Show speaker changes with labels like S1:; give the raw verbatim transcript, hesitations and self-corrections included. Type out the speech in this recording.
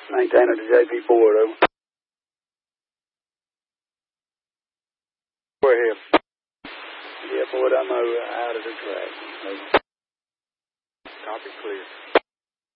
S1: Maintainer to J P Ford, over. Go ahead. Yeah, Ford, I'm over, out of the track. Over.
S2: Copy, clear.